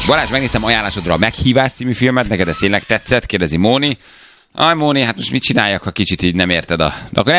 Balázs, megnéztem ajánlásodra a Meghívás című filmet, neked ez tényleg tetszett? Kérdezi Móni. Aj, Móni, hát most mit csináljak, ha kicsit így nem érted akkor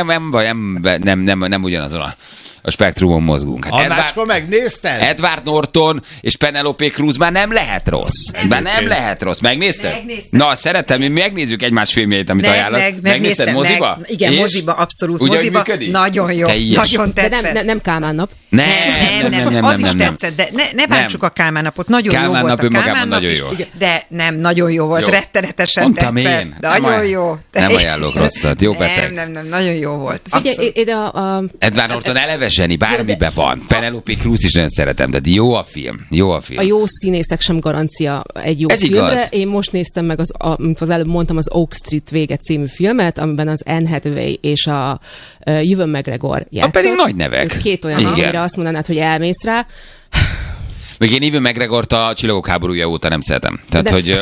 nem ugyanazon a spektrumon mozgunk. Hát Annácska, megnézted? Edward Norton és Penelope Cruz már nem lehet rossz. Már nem lehet rossz. Megnézted? Megnéztem. Na, szeretem, mi megnézzük egymás filmjeit, amit ajánlasz. Megnézted moziba? Igen, és? moziba, abszolút. Ugye, moziba. működik? Nagyon jó. Nagyon tetszett. De nem Kálmán nap. Nem. Az is tetszett, de ne bántsuk a Kálmán napot. Nagyon jó volt a Kálmán nap is. De nem, mondtam jó volt. Rettenetesen tetszett. Én. Nagyon jó. Nem ajánlok rosszat. Jó, Peter? Nem, nagyon jó volt. Figyelj, Edward Norton eleve zseni, bármiben van. Penelope Cruz is nagyon szeretem, de jó a film. A jó színészek sem garancia egy jó ez filmre. Igaz. Én most néztem meg, mint az előbb mondtam, az Oak Street vége című filmet, amiben az Anne Hathaway és a Ewan McGregor játszott. Pedig nagy nevek. Két olyan, amire azt mondanád, hogy elmész rá. Még én Ewan McGregort a Csillagok háborúja óta nem szeretem. Tehát, hogy...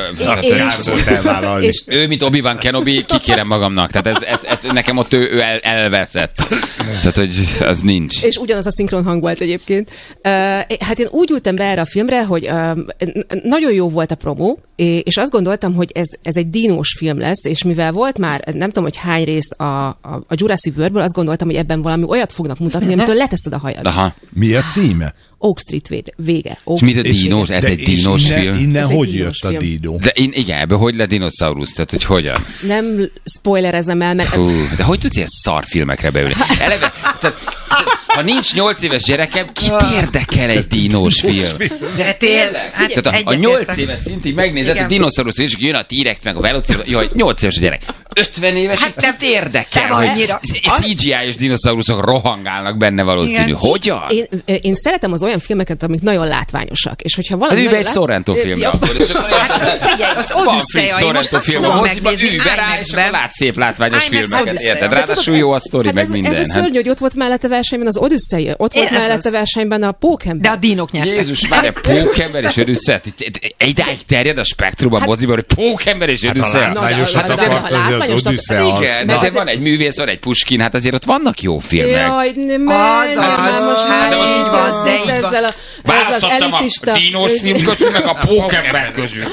És ő, mint Obi-Wan Kenobi, kikérem magamnak. Tehát ez nekem ott ő elveszett. Tehát, hogy az nincs. És ugyanaz a szinkron hang volt egyébként. Hát én úgy ültem be erre a filmre, hogy nagyon jó volt a promó, és azt gondoltam, hogy ez egy dinós film lesz, és mivel volt már, nem tudom, hogy hány rész a Jurassic Worldből, azt gondoltam, hogy ebben valami olyat fognak mutatni, amitől leteszed a hajad. Aha. Mi a címe? Oak Street vége. És mit a dinós? Ez egy dinós film? Innen Ez hogy egy jött dinós a film. dinó? De igen, ebből hogy lett dinoszaurusz? Tehát, hogy hogyan? Nem spoilerezem el, mert... Hú, de hogy tudsz ilyen szar filmekre beülni? Eleve, tehát, ha nincs 8 éves gyerekem, kit érdekel egy dinós film? De tényleg. Tehát a 8 éves szintig megnézed a dinoszaurusz, és jön a T-rex, meg a velociraptor, jaj, 8 éves a gyerek. 50 éves, Hát nem érdekel, nem annyira. hogy CGI-os dinoszauruszok rohangálnak benne valószínű. Igen. Hogyan? Én szeretem az olyan filmeket, amik nagyon látványosak, és hogyha valami... Hát ülj be egy Sorrento filmre akkor. Hát figyelj, az Odüsszeja, most azt fogom megnézni Ülj be rá, és akkor látsz szép látványos IMAX filmeket, Odüsszeja. érted? Ráadásul jó a sztori, meg minden. Ez a szörny, hogy ott volt mellette versenyben az Odüsszeja, ott volt mellette versenyben a Pókember. De a dinók nyertek. Jézus, már egy Pókember és Odüsszeja. Idáig terjed a spektrum a moziban, hogy Pókember és Odüsszeja. Látványosat akarsz, az Odüsszeja. Igen, de azért van egy művész, van egy Puskin, hát azért ott vannak jó filmek. Jaj, így van, de így van. Választottam a dinós film közül, meg a Pókember közül.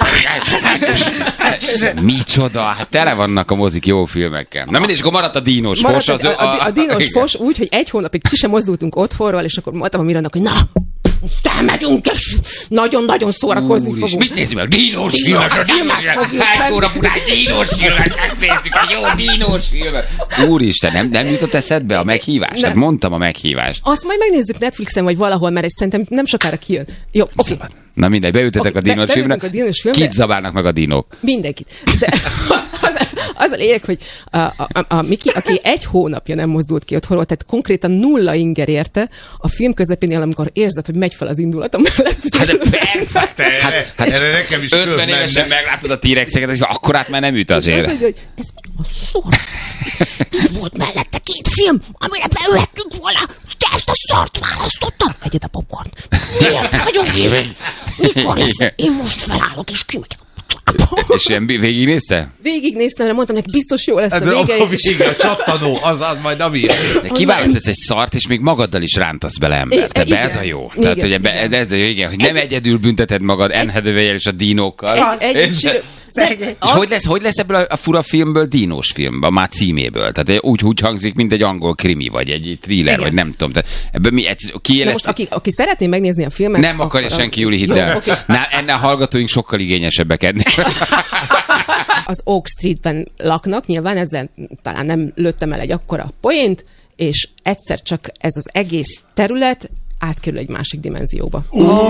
Micsoda, hát tele vannak a mozik jó filmekkel. Na mindegy, akkor maradt a dinós fos. A dinós fos úgy, hogy egy hónapig ki sem mozdultunk otthonról, és akkor mondtam a Mirannak, hogy na, megyünk, és nagyon-nagyon szórakozni fogunk. Mit nézzük meg? Dinós filmet! Hány hónap után dinós filmet megnézzük, egy jó dinós filmet! Úristen, nem jutott eszedbe a meghívás? Hát mondtam a meghívást. Azt majd megnézzük Netflixen, vagy valahol, mert szerintem nem sokára kijön. Jó, oké. Na mindegy, beültetek a dinós filmre. Kit zabálnak meg a dinók? Mindenkit. De az a lényeg, hogy a Miki, aki egy hónapja nem mozdult ki otthonról, tehát konkrétan 0 inger érte, a film közepénél, amikor érzed, hogy megy fel az indulatom mellett. Hát persze! Hát erre nekem is 50 évesen meglátod a T-rexeket, és akkorát már nem üt azért. Ez hogy ez a sor. Itt volt mellette 2 film, amire beülhettünk volna. Te ezt a szart választottam. Egyed a popcornt. Miért vagyunk? Mikor lesz? Én most felállok, és kimegyek. És ilyen végignézte? Végignéztem, mert mondtam neki, biztos jó lesz a vége. A csattanó, az majd a miért. De kiválasztasz egy szart, és még magaddal is rántasz bele embert. Tehát ez a jó. Tehát, hogy ez a jó, igen, hogy nem egyedül bünteted magad Anne Hathaway-jel és a dinókkal. És hogy lesz ebből a fura filmből dinós film, a már címéből? Tehát úgy hangzik, mint egy angol krimi, vagy egy thriller, igen. Vagy nem tudom. Tehát ebből mi aki szeretné megnézni a filmet... Nem akarja senki, Júli, hidd el. Okay. Ennél a hallgatóink sokkal igényesebbek ennél. Az Oak Streetben laknak, nyilván ezzel talán nem lőttem el egy akkora poént, és egyszer csak ez az egész terület átkerül egy másik dimenzióba.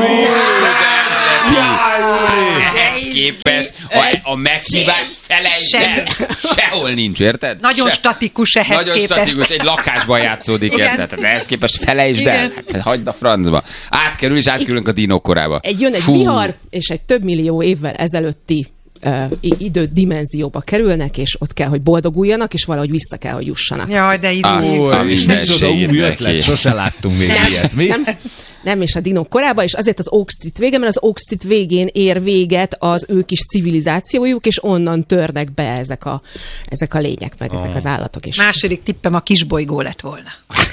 Ehhez képest a meghívás felejtsd el. Sehol nincs, érted? Nagyon statikus ehhez Nagyon képest. Nagyon statikus, egy lakásban játszódik, érted? Tehát ehhez képest felejtsd el. Hát, hagyd a francba. Átkerülünk a dinók korába. Jön egy vihar, és egy több millió évvel ezelőtti idődimenzióba kerülnek, és ott kell, hogy boldoguljanak, és valahogy vissza kell, hogy jussanak. Jaj, de új ötlet, sose láttunk még ilyet, mi? Nem, és a dinók korában, és azért az Oak Street vége, mert az Oak Street végén ér véget az ő kis civilizációjuk, és onnan törnek be ezek a lények, meg ezek az állatok is. Második tippem a kisbolygó lett volna.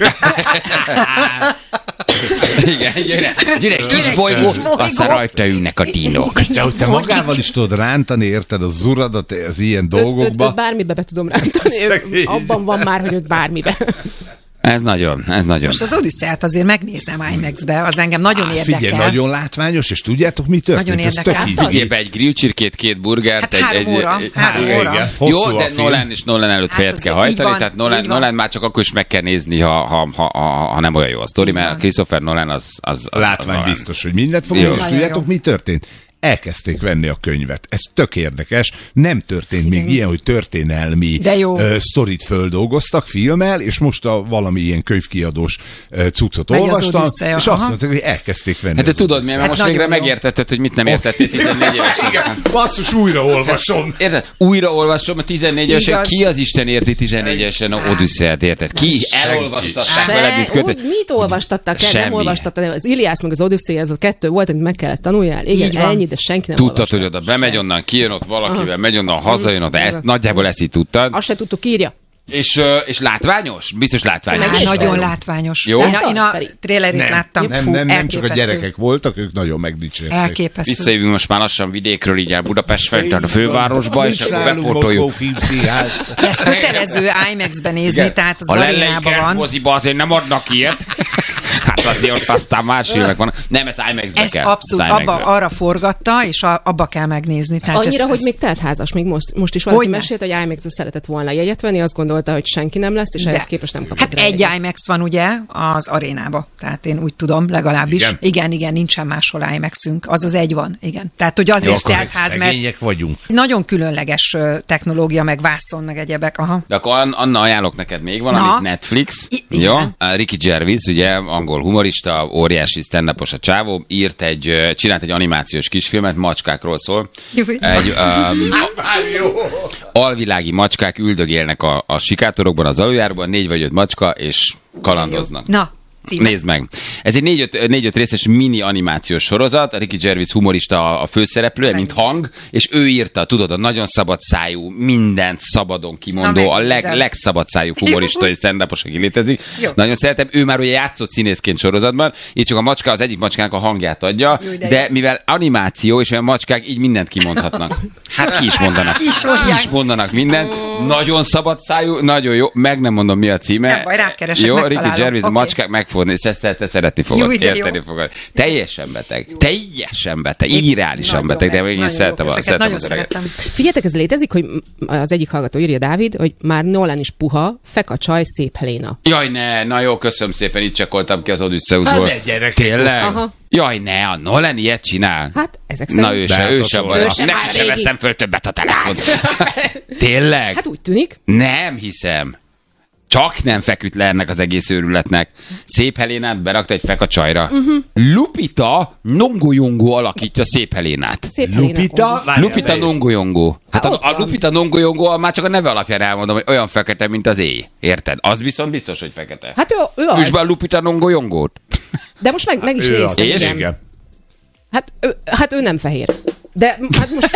Igen, gyere, kisbolygó, aztán rajta ülnek a dinók. De hogy te magával is tudod rántani, érted, az uradat az ilyen dolgokba. Őt bármibe be tudom rántani. Abban van már, hogy őt bármibe. Ez nagyon. Most az Odüsszeiát azért megnézem IMAX-be, az engem nagyon érdekel. Figyelj, nagyon látványos, és tudjátok, mi történt? Nagyon érdekel. Vigyél egy grillcsirkét, 2 burgert, hát 3 óra. Jó, de Nolan előtt fejet kell hajtani, tehát Nolan már csak akkor is meg kell nézni, ha nem olyan jó a sztori, mert Christopher Nolan az látvány biztos, hogy mindent fog, és tudjátok, mi történt? Elkezdték venni a könyvet. Ez tök érdekes. Nem történt még ilyen, hogy történelmi sztorit földolgoztak filmmel, és most valami ilyen könyvkiadós cuccot olvastam, és azt mondták, hogy elkezdték venni. Hát de tudod miért? Mert most végre megértetted, hogy mit nem értettél 14 évesen. Igen, basszus, újraolvasom. Érted? Újraolvasom a 14 évesen. Ki az Isten érti 14 évesen a Odüsszeiát, érted? Ki? Elolvastatták veled, mit kötött? Mit olvastattak el? Nem olvastattad el. Az Iliász meg az Odüsszei, ez a 2 volt, amit meg kellett tanuljál. Igen, ennyi, de senki nem tudtad, hogy oda bemegy onnan, kijön ott valakivel, megy onnan, hazajön ott, nagyjából ezt így tudtad. Azt se tudtuk, írja. És látványos? Biztos látványos. Nagyon látványos. Jó? Én a trélerét láttam. Nem csak a gyerekek voltak, ők nagyon megdicsérték. Elképesztő. Visszajövünk most már lassan vidékről, így el Budapest felé, tehát a fővárosba, és akkor bepótoljuk. Ezt kötelező IMAX-ben nézni, tehát az arénában van. Moziba azért nem adnak ilyet. Hát azért ott aztán más filmek vannak. Nem, ez IMAX-be kell. Abszolút, arra forgatta, és abba kell megnézni. Tehát annyira, hogy még teltházas, még most is valaki mesélt, hogy IMAX-be szeretett volna jegyet venni, azt gondolta, hogy senki nem lesz, és ehhez képest nem kapott. Hát egy IMAX van ugye az arénába, tehát én úgy tudom, legalábbis. Igen, nincsen máshol IMAX-ünk, az egy van, igen. Tehát, hogy azért teltház, mert vagyunk. Nagyon különleges technológia, meg vászon, meg egyebek. Aha. De akkor Anna, ajánlok neked még valamit, Netflix. Jó? Ricky Gervais, ugye, angol humorista, óriási stand-upos a csávó, csinált egy animációs kisfilmet, macskákról szól. Alvilági macskák üldögélnek a sikátorokban, az aluljáróban, 4 vagy 5 macska, és kalandoznak. Na, nézd meg. Ez egy 4-5 részes mini animációs sorozat, a Ricky Gervais humorista a főszereplője, mint hang, és ő írta, tudod, a nagyon szabad szájú, mindent szabadon kimondó, a legszabad szájú humorista és stand-upos, aki létezik. Jó. Nagyon szeretem. Ő már ugye játszott színészként sorozatban, így csak az egyik macskának a hangját adja, de mivel animáció, és mivel macskák így mindent kimondhatnak. Hát ki is mondanak mindent. Nagyon szabad szájú, nagyon jó. Meg nem mondom, mi a címe. Nem baj, rákeresek, jó, Ricky Gervais, a macskák megfogni, te szeretni fogod, érteni fogod. Teljesen beteg, irreálisan beteg, de én szeretem az öreget. Figyeljetek, ez létezik, hogy az egyik hallgató írja, Dávid, hogy már Nolan is puha, fek a csaj, szép Helena. Jaj, ne, na jó, köszönöm szépen, itt csekkoltam ki az Odüsszeuszból. Tényleg? Aha. Jaj, ne, a Nolan ilyet csinál. Hát, ezek szerint. Na, ő sem van. Neki sem veszem föl többet a telefont. Tényleg? Hát úgy tűnik. Nem hiszem. Csak nem feküdt le ennek az egész őrületnek. Szép Helénát berakta egy fek a csajra. Lupita Nyong'o alakítja Szép Helénát. Lupita Nyong'o. Hát a Lupita Nyong'o már csak a neve alapján elmondom, hogy olyan fekete, mint az éj. Érted? Az viszont biztos, hogy fekete. Hát ő az. Üsd be a Lupita Nyong'ót. De most meg is néztem. És? Hát ő nem fehér. De hát most...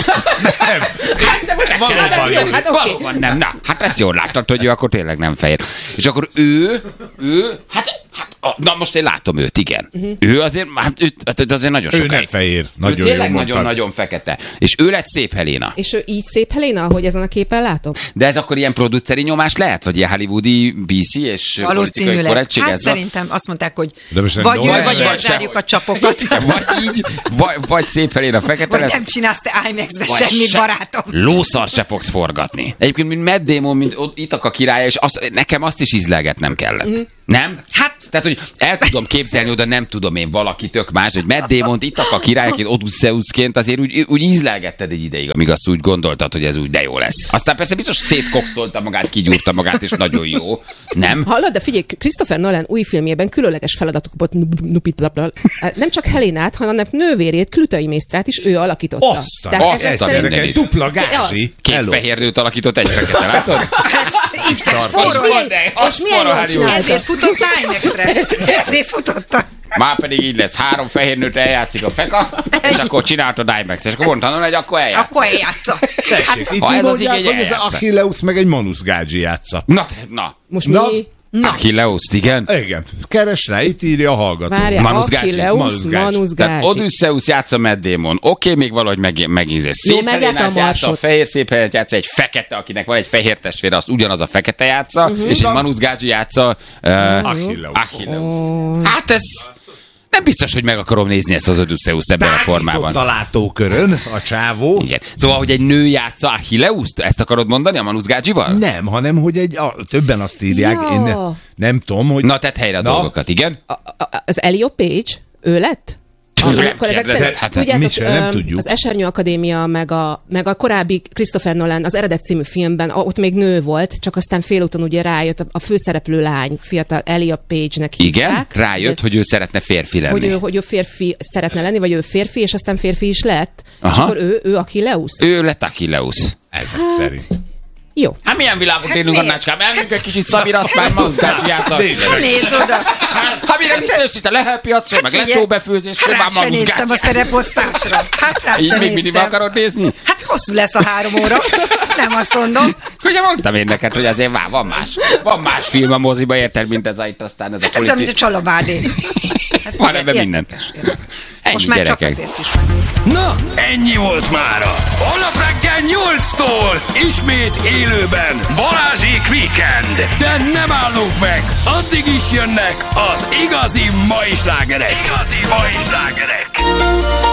Valóban nem. Na, hát ezt jól láttad, hogy ő akkor tényleg nem fehér. És akkor ő na most én látom őt, igen. Ő azért, azért nagyon sokáig. Ő nem fehér. Nagyon ő tényleg nagyon fekete. És ő lett Szép Helena. És ő így Szép Helena, ahogy ezen a képen látom? De ez akkor ilyen produceri nyomás lehet? Vagy ilyen hollywoodi BC és politikai korrektség? Hát szerintem azt mondták, hogy vagy elzárjuk a csapokat. Vagy így, vagy Szép Helena fekete lesz. Nem csinálsz te IMAX-be semmit, barátom. Lószar se fogsz forgatni. Egyébként, mint Matt Damon, mint Itaka királya, és nekem azt is ízlelgetnem kellett. Nem? Hát, tehát, hogy el tudom képzelni oda, nem tudom én, valaki tök más, hogy Matt Damont itt a királyként, Odysseusként azért úgy ízlelgetted egy ideig, amíg azt úgy gondoltad, hogy ez úgy de jó lesz. Aztán persze biztos szétkokszolta magát, kigyúrta magát, és nagyon jó. Nem? Hallod, de figyelj, Christopher Nolan új filmjében különleges feladatokat nem csak Helénát, hanem nővérét, Klütaimésztrát is ő alakította. Ez dupla gázsi. Két fehér nőt alakított, egy fekete, látod? És milyen jól ezért futott IMAX-re. Ezért futottak. Már pedig így lesz, 3 fehér nőt eljátszik a feka, és akkor csináltad IMAX, és akkor mondtam, hogy akkor eljátsz. Akkor eljátsza. Tessék, itt így mondják, hogy ez Achilleus meg egy Manus Gágyi játsza. Na. Most mi? Achilleus, igen? Igen. Keres rá, itt írja a hallgató. Várjál, Achilleus, Manus Gágyi. Odysseus játsza Matt Damon. Oké, még valahogy megízés. Szép Helénát játsza, a fehér szép Helénát játsza, egy fekete, akinek van egy fehér testvére, azt ugyanaz a fekete játsza, és egy Manus Gágyi játsza Achilleus. Hát ez... Nem biztos, hogy meg akarom nézni ezt az Odysseust ebben a formában. A látókörön, a csávó. Igen. Szóval, hogy egy nő játsza Achilleust? Ezt akarod mondani a Manus Gágyival? Nem, hanem, hogy többen azt írják. Ja. Én nem tudom, hogy... Na, tedd helyre a dolgokat, igen? Az Elliot Page, ő lett? Nem tudjuk. Az Esernyő Akadémia, meg a korábbi Christopher Nolan, az Eredet című filmben, ott még nő volt, csak aztán félúton ugye rájött a főszereplő lány, fiatal Elliot Page-nek hívják. Igen, rájött, hogy ő szeretne férfi lenni. Hogy ő férfi szeretne lenni, vagy ő férfi, és aztán férfi is lett. Aha. És akkor ő Achilleus? Ő lett Achilleus. Ezek szerint. Jó. Hát milyen világot élünk, Annácskám? Elmegyünk egy kicsit Szabira, azt már Manus Gágyi játsza. Nézd oda. Hát mire visszaösszít lehelpiacról, meg lecsóbefőzésről, már Manus Gágyi. Néztem a szereposztásra. Így még mindig akarod nézni? Hát hosszú lesz a 3 óra. Nem azt mondom. Ugye mondtam én neked, hogy azért van más film a moziba, érted, mint ez itt aztán ez a politik. Ez mint a Csalabádé. Van ebben minden. Most már csak azért is. Na, ennyi volt mára. Holnap reggel 8-tól ismét élőben Balázsék Weekend. De nem állunk meg, addig is jönnek az igazi mai slágerek.